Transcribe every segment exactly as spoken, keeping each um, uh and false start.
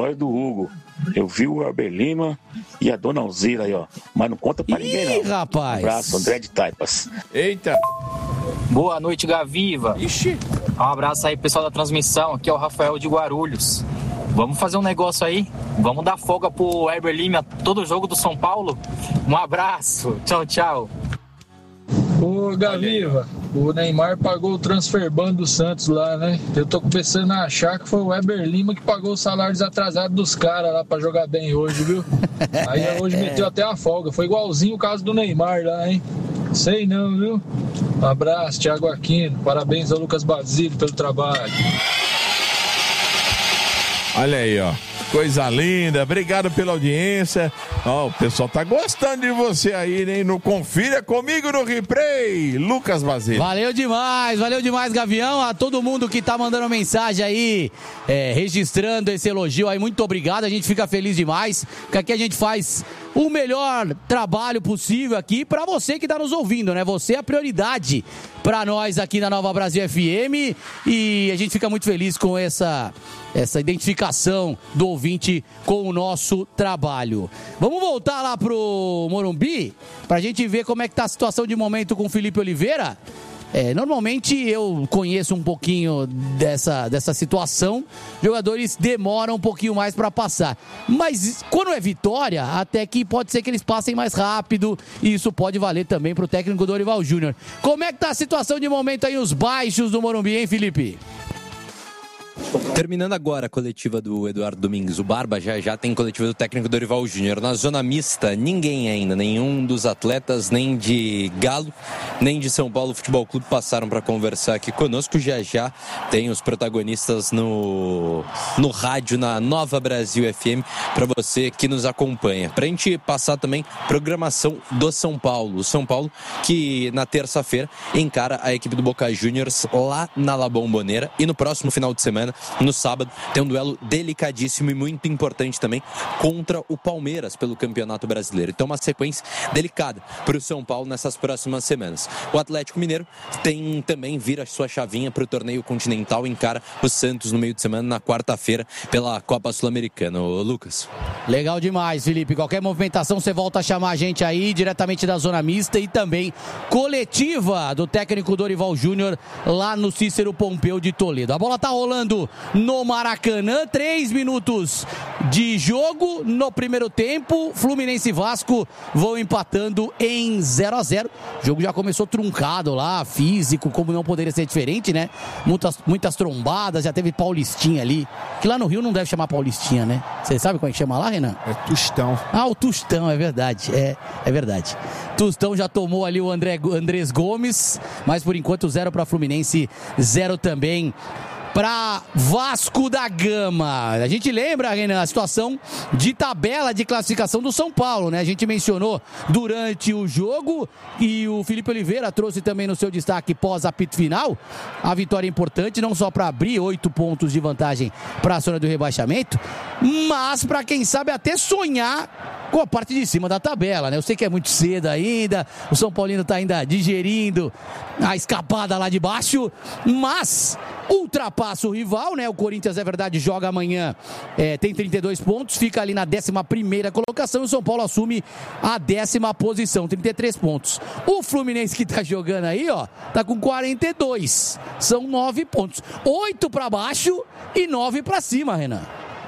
história do Hugo. Eu vi o Elber Lima e a Dona Alzira aí, ó. Mas não conta pra Ih, ninguém, não. rapaz. Um abraço, André de Taipas. Eita. Boa noite, Gaviva. Ixi. Um abraço aí, pessoal da transmissão. Aqui é o Rafael de Guarulhos. Vamos fazer um negócio aí? Vamos dar folga pro Elber Lima todo jogo do São Paulo? Um abraço. Tchau, tchau. Ô, Gaviva, o Neymar pagou o transfer ban do Santos lá, né? Eu tô começando a achar que foi o Elber Lima que pagou os salários atrasados dos caras lá pra jogar bem hoje, viu? Aí hoje meteu até a folga. Foi igualzinho o caso do Neymar lá, hein? Sei não, viu? Um abraço, Thiago Aquino. Parabéns ao Lucas Basílio pelo trabalho. Olha aí, ó. Coisa linda, obrigado pela audiência. Ó, o pessoal tá gostando de você aí, né? No Confira Comigo no Replay, Lucas Basílio. Valeu demais, valeu demais, Gavião. A todo mundo que tá mandando mensagem aí, é, registrando esse elogio aí, muito obrigado. A gente fica feliz demais, porque aqui a gente faz o melhor trabalho possível aqui pra você que tá nos ouvindo, né? Você é a prioridade pra nós aqui na Nova Brasil F M e a gente fica muito feliz com essa... essa identificação do ouvinte com o nosso trabalho. Vamos voltar lá pro Morumbi pra gente ver como é que tá a situação de momento com o Felipe Oliveira. É, normalmente eu conheço um pouquinho dessa, dessa situação, jogadores demoram um pouquinho mais para passar, mas quando é vitória, até que pode ser que eles passem mais rápido e isso pode valer também pro técnico Dorival Júnior. Como é que tá a situação de momento aí, os baixos do Morumbi, hein, Felipe? Terminando agora a coletiva do Eduardo Domingues, o Barba já já tem coletiva do técnico Dorival Júnior. Na zona mista, ninguém ainda, nenhum dos atletas, nem de Galo, nem de São Paulo Futebol Clube passaram para conversar aqui conosco. Já já tem os protagonistas no, no rádio, na Nova Brasil F M, para você que nos acompanha. Para a gente passar também programação do São Paulo. O São Paulo que na terça-feira encara a equipe do Boca Juniors lá na La Bombonera e no próximo final de semana, no sábado, tem um duelo delicadíssimo e muito importante também contra o Palmeiras pelo Campeonato Brasileiro. Então uma sequência delicada para o São Paulo nessas próximas semanas. O Atlético Mineiro tem também vira sua chavinha para o torneio continental e encara o Santos no meio de semana na quarta-feira pela Copa Sul-Americana. Ô, Lucas. Legal demais, Felipe. Qualquer movimentação você volta a chamar a gente aí diretamente da zona mista e também coletiva do técnico Dorival Júnior lá no Cícero Pompeu de Toledo. A bola tá rolando no Maracanã, três minutos de jogo no primeiro tempo. Fluminense e Vasco vão empatando em zero a zero. O jogo já começou truncado lá, físico, como não poderia ser diferente, né? Muitas, muitas trombadas, já teve Paulistinha ali, que lá no Rio não deve chamar Paulistinha, né? Você sabe como é que chama lá, Renan? É Tostão. Ah, o Tostão, é verdade, é, é verdade. Tostão já tomou ali o André, Andrés Gomes, mas por enquanto zero para Fluminense, zero também para Vasco da Gama. A gente lembra, Renan, a situação de tabela de classificação do São Paulo, né? A gente mencionou durante o jogo e o Felipe Oliveira trouxe também no seu destaque pós-apito final a vitória importante, não só para abrir oito pontos de vantagem para a zona do rebaixamento, mas para quem sabe até sonhar com a parte de cima da tabela, né? Eu sei que é muito cedo ainda, o São Paulino tá ainda digerindo a escapada lá de baixo, mas ultrapassa o rival, né? O Corinthians, é verdade, joga amanhã, é, tem trinta e dois pontos, fica ali na décima primeira colocação e o São Paulo assume a décima posição, trinta e três pontos. O Fluminense que tá jogando aí, ó, tá com quarenta e dois, são nove pontos, oito para baixo e nove para cima, Renan.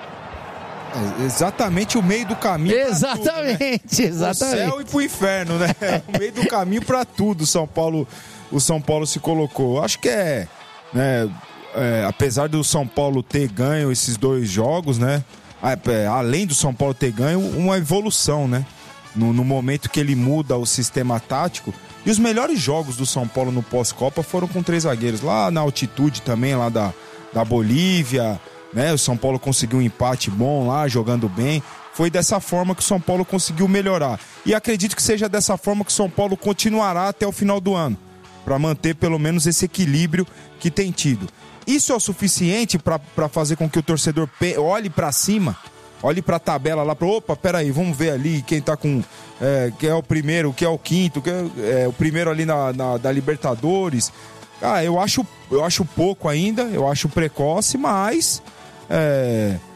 É exatamente o meio do caminho. Exatamente, tudo, né? exatamente. Pro céu e pro inferno, né? O meio do caminho para tudo. São Paulo, o São Paulo se colocou. Acho que é, né? É, apesar do São Paulo ter ganho esses dois jogos, né? É, além do São Paulo ter ganho, uma evolução, né? No, no momento que ele muda o sistema tático. E os melhores jogos do São Paulo no pós-Copa foram com três zagueiros. Lá na altitude também, lá da, da Bolívia. Né? O São Paulo conseguiu um empate bom lá, jogando bem. Foi dessa forma que o São Paulo conseguiu melhorar. E acredito que seja dessa forma que o São Paulo continuará até o final do ano, para manter pelo menos esse equilíbrio que tem tido. Isso é o suficiente para fazer com que o torcedor olhe para cima, olhe para a tabela lá, para opa, peraí, vamos ver ali quem tá com, é, quem é o primeiro, quem é o quinto, quem é, é o primeiro ali na, na, da Libertadores. Ah, eu acho, eu acho pouco ainda, eu acho precoce, mas... É,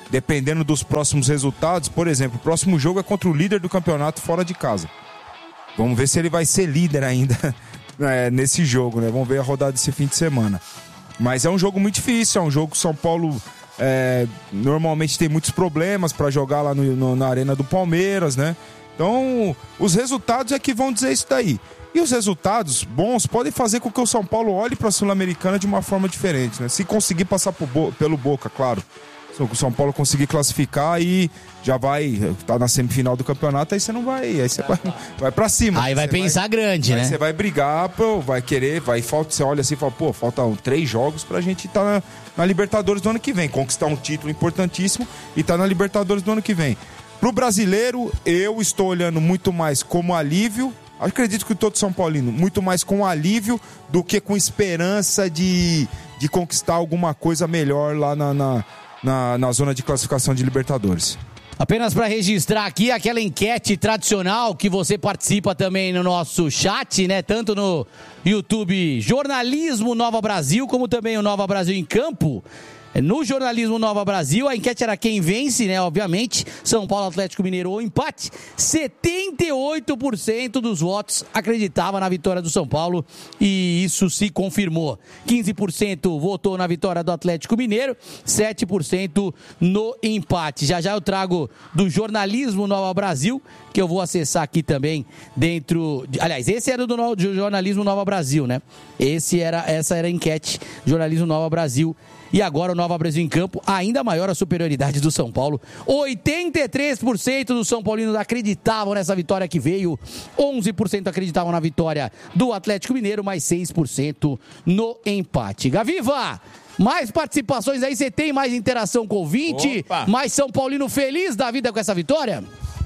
dependendo dos próximos resultados, por exemplo, o próximo jogo é contra o líder do campeonato fora de casa. Vamos ver se ele vai ser líder ainda é, nesse jogo, né? Vamos ver a rodada desse fim de semana. Mas é um jogo muito difícil, é um jogo que São Paulo é, normalmente tem muitos problemas para jogar lá no, no, na arena do Palmeiras, né? Então, os resultados é que vão dizer isso daí. E os resultados bons podem fazer com que o São Paulo olhe para a Sul-Americana de uma forma diferente, né? Se conseguir passar por Bo- pelo Boca, claro. Se o São Paulo conseguir classificar e já vai, tá na semifinal do campeonato, aí você não vai, aí você vai, vai pra cima. Aí vai você pensar vai, grande, aí né? Você vai brigar, pô, vai querer, vai, falta, você olha assim e fala, pô, faltam três jogos pra gente estar tá na, na Libertadores do ano que vem, conquistar um título importantíssimo e tá na Libertadores do ano que vem. Pro brasileiro, eu estou olhando muito mais como alívio, acredito que todo São Paulino, muito mais com alívio do que com esperança de, de conquistar alguma coisa melhor lá na... na Na, na zona de classificação de Libertadores. Apenas para registrar aqui aquela enquete tradicional que você participa também no nosso chat, né? Tanto no YouTube Jornalismo Nova Brasil, como também o Nova Brasil em Campo. No Jornalismo Nova Brasil, a enquete era quem vence, né? Obviamente, São Paulo, Atlético Mineiro ou empate. setenta e oito por cento dos votos acreditava na vitória do São Paulo e isso se confirmou. quinze por cento votou na vitória do Atlético Mineiro, sete por cento no empate. Já já eu trago do Jornalismo Nova Brasil, que eu vou acessar aqui também dentro... De... Aliás, esse era do, no... do Jornalismo Nova Brasil, né? Esse era... Essa era a enquete Jornalismo Nova Brasil. E agora o Nova Brasil em Campo, ainda maior a superioridade do São Paulo. oitenta e três por cento dos São Paulinos acreditavam nessa vitória que veio. onze por cento acreditavam na vitória do Atlético Mineiro, mais seis por cento no empate. Gaviva, mais participações aí, você tem mais interação com o ouvinte? Opa. Mais São Paulino feliz da vida com essa vitória?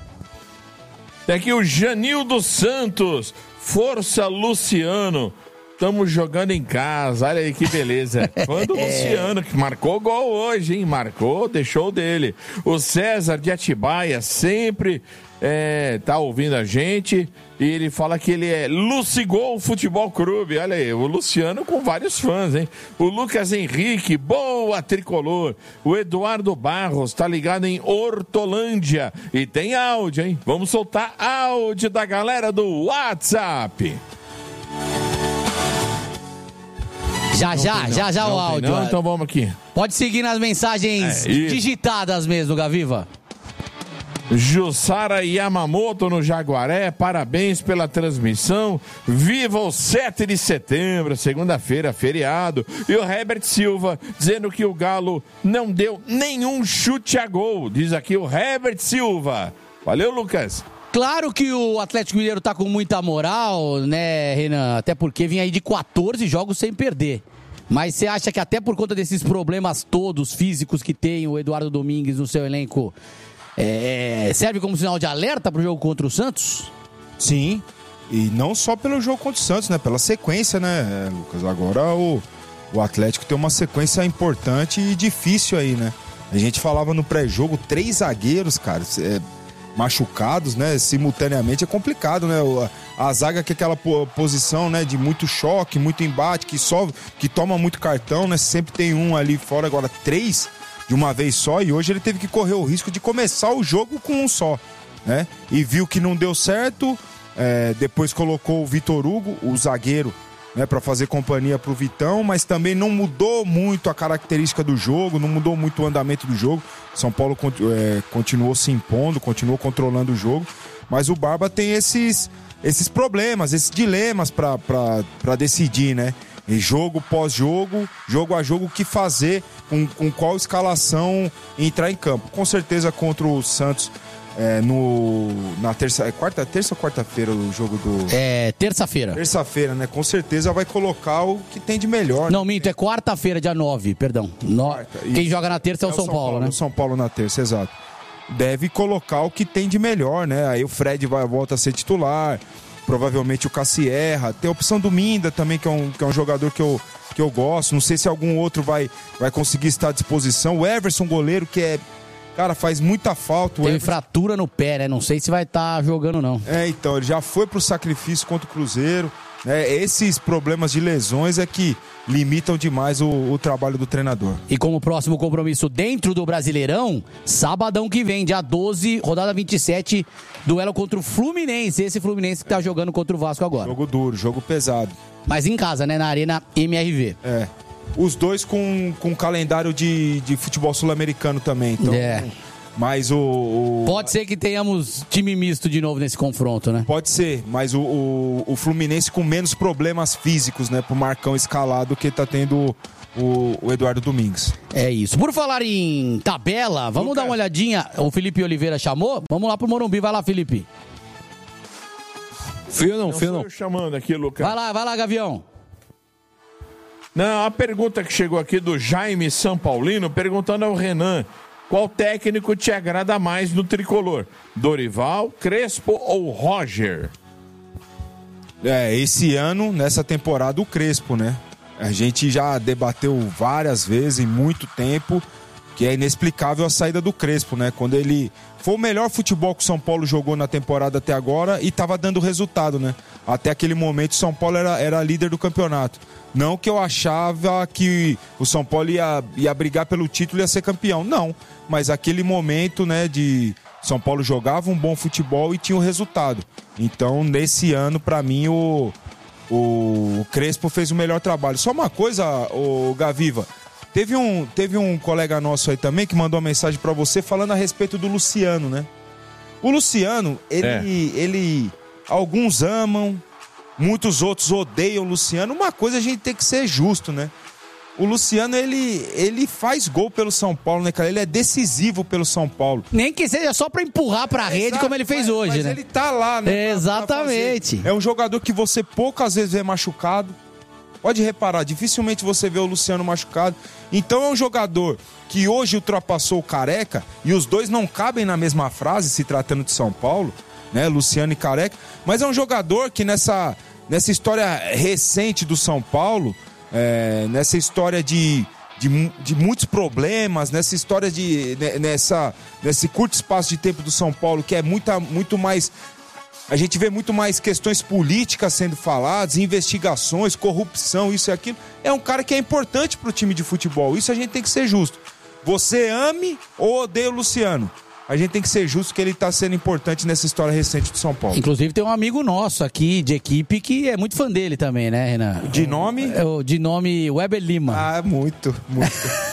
Tem aqui o Janildo Santos. Força, Luciano. Estamos jogando em casa, olha aí que beleza. Fã do Luciano, que marcou gol hoje, hein? Marcou, deixou dele. O César de Atibaia sempre é, tá ouvindo a gente e ele fala que ele é Lucigol Futebol Clube. Olha aí, o Luciano com vários fãs, hein? O Lucas Henrique, boa tricolor. O Eduardo Barros tá ligado em Hortolândia e tem áudio, hein? Vamos soltar áudio da galera do WhatsApp. Já, já, Não, já, já não, o áudio. Não, então vamos aqui. Pode seguir nas mensagens É, isso. digitadas mesmo, Gaviva. Jussara Yamamoto no Jaguaré, parabéns pela transmissão. Viva o sete de setembro, segunda-feira, feriado. E o Herbert Silva dizendo que o Galo não deu nenhum chute a gol. Diz aqui o Herbert Silva. Valeu, Lucas. Claro que o Atlético Mineiro tá com muita moral, né, Renan? Até porque vinha aí de quatorze jogos sem perder. Mas você acha que até por conta desses problemas todos físicos que tem o Eduardo Domingues no seu elenco, é, serve como sinal de alerta pro jogo contra o Santos? Sim, e não só pelo jogo contra o Santos, né? Pela sequência, né, Lucas? Agora o, o Atlético tem uma sequência importante e difícil aí, né? A gente falava no pré-jogo, três zagueiros, cara, é, machucados, né? Simultaneamente é complicado, né? A, a zaga que é aquela posição, né? De muito choque, muito embate, que só, que toma muito cartão, né? Sempre tem um ali fora, agora três de uma vez só, e hoje ele teve que correr o risco de começar o jogo com um só, né? E viu que não deu certo, é, depois colocou o Vitor Hugo, o zagueiro, né, para fazer companhia pro Vitão, mas também não mudou muito a característica do jogo, não mudou muito o andamento do jogo. São Paulo é, continuou se impondo, continuou controlando o jogo, mas o Barba tem esses, esses problemas, esses dilemas para decidir, né? E jogo pós-jogo, jogo a jogo, o que fazer, com, com qual escalação entrar em campo. Com certeza contra o Santos, é, no, na terça, é quarta, terça ou quarta-feira o jogo do... É, terça-feira. Terça-feira, né? Com certeza vai colocar o que tem de melhor. Não, minto, é quarta-feira, dia nove, perdão. No... Quarta, Quem isso. joga na terça é o É São, Paulo, Paulo, né? O São Paulo na terça, exato. Deve colocar o que tem de melhor, né? Aí o Fred vai, volta a ser titular, provavelmente o Cassierra. Tem a opção do Minda também, que é um, que é um jogador que eu, que eu gosto. Não sei se algum outro vai, vai conseguir estar à disposição. O Everson, goleiro, que é... Cara, faz muita falta. O Teve Everson... fratura no pé, né? Não sei se vai estar tá jogando, não. É, então, ele já foi pro sacrifício contra o Cruzeiro. né? Esses problemas de lesões é que limitam demais o, o trabalho do treinador. E como próximo compromisso dentro do Brasileirão, sabadão que vem, dia doze, rodada vinte e sete, duelo contra o Fluminense. Esse Fluminense que tá jogando contra o Vasco agora. Jogo duro, jogo pesado. Mas em casa, né? Na Arena M R V. É. Os dois com, com calendário de, de futebol sul-americano também. Então, é. Mas o, o... Pode ser que tenhamos time misto de novo nesse confronto, né? Pode ser, mas o, o, o Fluminense com menos problemas físicos, né? Pro Marcão escalado que tá tendo o, o Eduardo Domingues. É isso. Por falar em tabela, vamos Lucas. dar uma olhadinha. O Felipe Oliveira chamou? Vamos lá pro Morumbi. Vai lá, Felipe. Fio não, Não fio sou não. eu chamando aqui, Lucas. Vai lá, vai lá, Gavião. Não, a pergunta que chegou aqui do Jaime São Paulino, perguntando ao Renan, qual técnico te agrada mais no tricolor? Dorival, Crespo ou Roger? É, esse ano, nessa temporada, o Crespo, né? A gente já debateu várias vezes, em muito tempo, que é inexplicável a saída do Crespo, né? Quando ele... Foi o melhor futebol que o São Paulo jogou na temporada até agora e estava dando resultado, né? Até aquele momento o São Paulo era, era líder do campeonato. Não que eu achava que o São Paulo ia, ia brigar pelo título e ia ser campeão. Não, mas aquele momento, né, de São Paulo jogava um bom futebol e tinha o resultado. Então, nesse ano, para mim, o, o Crespo fez o melhor trabalho. Só uma coisa, o Gaviva, teve um, teve um colega nosso aí também que mandou uma mensagem para você falando a respeito do Luciano, né? O Luciano, ele, É. ele alguns amam, muitos outros odeiam o Luciano. Uma coisa a gente tem que ser justo, né? O Luciano, ele, ele faz gol pelo São Paulo, né, cara? Ele é decisivo pelo São Paulo. Nem que seja só pra empurrar pra rede, Exato, como ele fez mas, hoje, mas né? ele tá lá, né? pra- pra Exatamente. fazer. É um jogador que você poucas vezes vê machucado. Pode reparar, dificilmente você vê o Luciano machucado. Então é um jogador que hoje ultrapassou o Careca, e os dois não cabem na mesma frase, se tratando de São Paulo, né? Luciano e Careca. Mas é um jogador que nessa, nessa história recente do São Paulo, é, nessa história de, de, mu- de muitos problemas, nessa história de. ne- Nessa, nesse curto espaço de tempo do São Paulo, que é muita, muito mais. A gente vê muito mais questões políticas sendo faladas, investigações, corrupção, isso e aquilo. É um cara que é importante pro time de futebol. Isso a gente tem que ser justo. Você ame ou odeia o Luciano. A gente tem que ser justo que ele tá sendo importante nessa história recente do São Paulo. Inclusive tem um amigo nosso aqui de equipe que é muito fã dele também, né, Renan? De nome? É o de nome Weber Lima. Ah, muito, muito.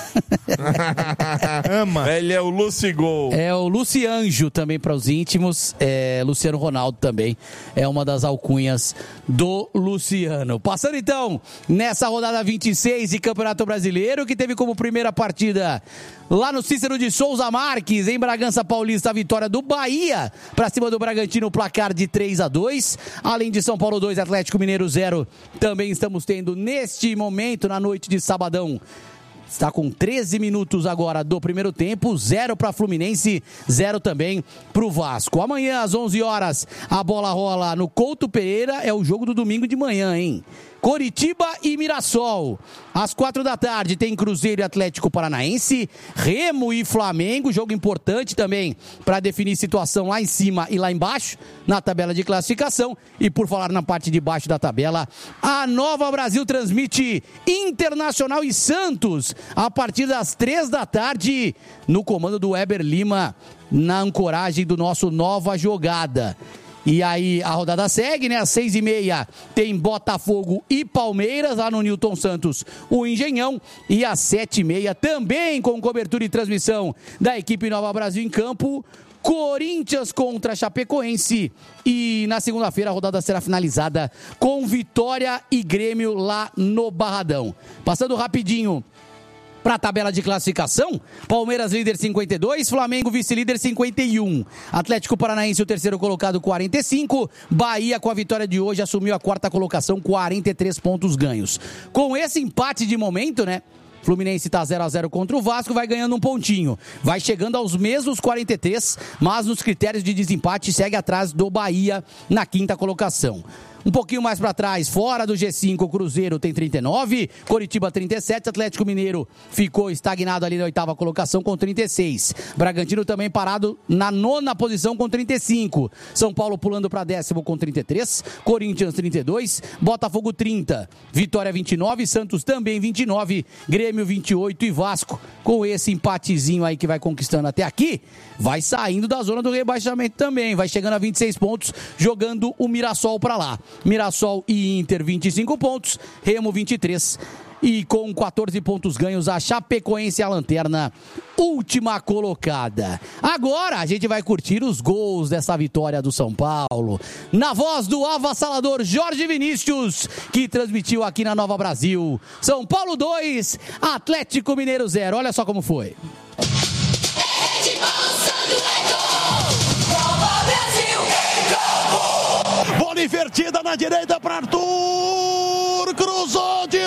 Ama. Ele é o Lucigol. É o Lucianjo também para os íntimos, é, Luciano Ronaldo também é uma das alcunhas do Luciano. Passando então nessa rodada vinte e seis de Campeonato Brasileiro, que teve como primeira partida lá no Cícero de Souza Marques, em Bragança Paulista, a vitória do Bahia para cima do Bragantino, placar de três a dois. Além de São Paulo dois, Atlético Mineiro zero, também estamos tendo neste momento, na noite de sabadão, está com treze minutos agora do primeiro tempo, zero para Fluminense, zero também para o Vasco. Amanhã às onze horas a bola rola no Couto Pereira, é o jogo do domingo de manhã, hein? Coritiba e Mirassol. Às quatro da tarde tem Cruzeiro e Atlético Paranaense, Remo e Flamengo, jogo importante também para definir situação lá em cima e lá embaixo na tabela de classificação. E por falar na parte de baixo da tabela, a Nova Brasil transmite Internacional e Santos a partir das três da tarde no comando do Weber Lima, na ancoragem do nosso Nova Jogada. E aí a rodada segue, né? Às seis e meia tem Botafogo e Palmeiras, lá no Newton Santos, o Engenhão. E às sete e meia também com cobertura e transmissão da equipe Nova Brasil em campo, Corinthians contra Chapecoense. E na segunda-feira a rodada será finalizada com Vitória e Grêmio lá no Barradão. Passando rapidinho para a tabela de classificação, Palmeiras líder cinquenta e dois, Flamengo vice-líder cinquenta e um, Atlético Paranaense o terceiro colocado quarenta e cinco, Bahia com a vitória de hoje assumiu a quarta colocação, quarenta e três pontos ganhos. Com esse empate de momento, né? Fluminense está zero a zero contra o Vasco, vai ganhando um pontinho, vai chegando aos mesmos quarenta e três, mas nos critérios de desempate segue atrás do Bahia na quinta colocação. Um pouquinho mais para trás, fora do G cinco, o Cruzeiro tem trinta e nove, Coritiba trinta e sete, Atlético Mineiro ficou estagnado ali na oitava colocação com trinta e seis. Bragantino também parado na nona posição com trinta e cinco. São Paulo pulando para décimo com trinta e três, Corinthians trinta e dois, Botafogo trinta, Vitória vinte e nove, Santos também vinte e nove, Grêmio vinte e oito e Vasco com esse empatezinho aí que vai conquistando até aqui, vai saindo da zona do rebaixamento também, vai chegando a vinte e seis pontos, jogando o Mirassol para lá. Mirassol e Inter vinte e cinco pontos, Remo vinte e três e com quatorze pontos ganhos a Chapecoense a lanterna, última colocada. Agora a gente vai curtir os gols dessa vitória do São Paulo, na voz do avassalador Jorge Vinícius, que transmitiu aqui na Nova Brasil. São Paulo dois, Atlético Mineiro zero. Olha só como foi. Bola invertida na direita para Arthur, cruzou de